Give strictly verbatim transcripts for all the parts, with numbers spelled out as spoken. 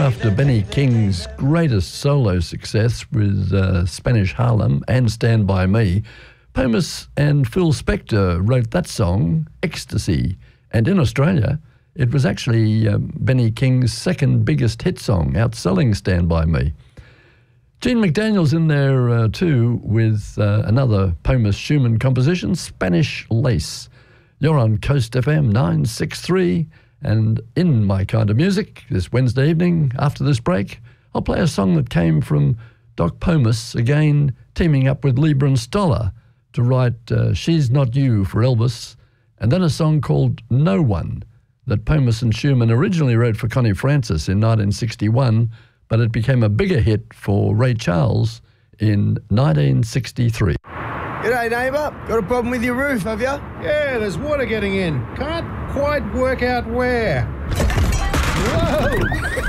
after Benny King's greatest solo success with uh, Spanish Harlem and Stand By Me, Pomus and Phil Spector wrote that song, Ecstasy. And in Australia, it was actually um, Benny King's second biggest hit song, outselling Stand By Me. Gene McDaniel's in there uh, too with uh, another Pomus Schumann composition, Spanish Lace. You're on Coast F M nine sixty-three, and in My Kind of Music this Wednesday evening after this break, I'll play a song that came from Doc Pomus, again teaming up with Lieber and Stoller to write uh, She's Not You for Elvis, and then a song called No One that Pomus and Schumann originally wrote for Connie Francis in nineteen sixty-one, but it became a bigger hit for Ray Charles in nineteen sixty-three. G'day, neighbour. Got a problem with your roof, have you? Yeah, there's water getting in. Can't quite work out where. Whoa!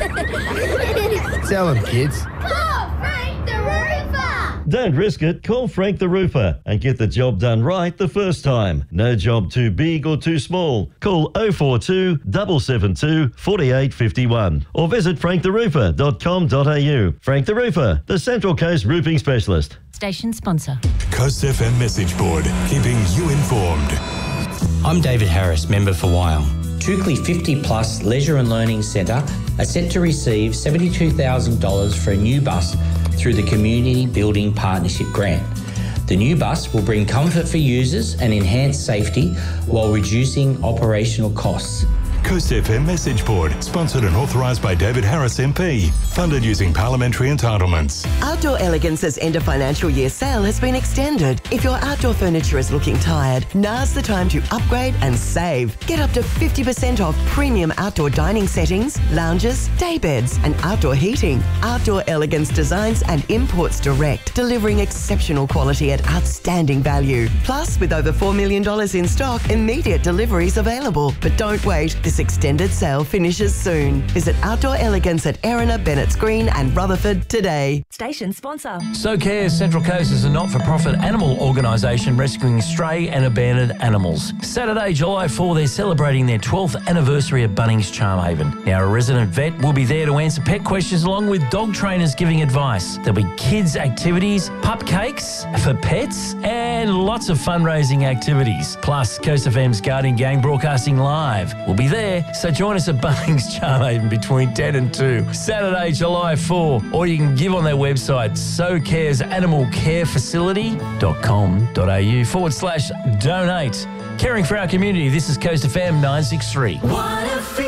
Tell them, kids. Call Frank the Roofer! Don't risk it. Call Frank the Roofer and get the job done right the first time. No job too big or too small. Call oh four two, seven seven two, four eight five one or visit frank the roofer dot com dot a u. Frank the Roofer, the Central Coast roofing specialist. Station sponsor. Coast F M message board, keeping you informed. I'm David Harris, member for Wyong. Toukley fifty plus Leisure and Learning Centre are set to receive seventy-two thousand dollars for a new bus through the Community Building Partnership Grant. The new bus will bring comfort for users and enhance safety while reducing operational costs. Coast F M message board, sponsored and authorised by David Harris M P, funded using parliamentary entitlements. Outdoor Elegance's end of financial year sale has been extended. If your outdoor furniture is looking tired, now's the time to upgrade and save. Get up to fifty percent off premium outdoor dining settings, lounges, day beds and outdoor heating. Outdoor Elegance designs and imports direct, delivering exceptional quality at outstanding value. Plus, with over four million dollars in stock, immediate deliveries available. But don't wait. This extended sale finishes soon. Visit Outdoor Elegance at Erina, Bennett's Green and Rutherford today. Station sponsor. So Cares Central Coast is a not-for-profit animal organisation rescuing stray and abandoned animals. Saturday, July fourth, they're celebrating their twelfth anniversary at Bunnings Charmhaven. Now, a resident vet will be there to answer pet questions along with dog trainers giving advice. There'll be kids' activities, pup cakes for pets and lots of fundraising activities. Plus, Coast F M's Guardian Gang broadcasting live. We'll be there, so join us at Bunnings Charmhaven between ten and two. Saturday, July fourth, or you can give on their website, so cares animal care facility dot com dot a u forward slash donate. Caring for our community, this is Coast F M nine sixty-three.